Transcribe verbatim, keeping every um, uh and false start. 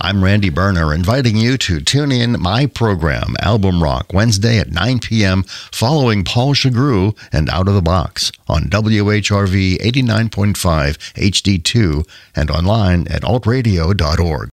I'm Randy Berner, inviting you to tune in my program, Album Rock, Wednesday at nine p.m., following Paul Chagru and Out of the Box on W H R V eighty-nine point five H D two and online at alt radio dot org.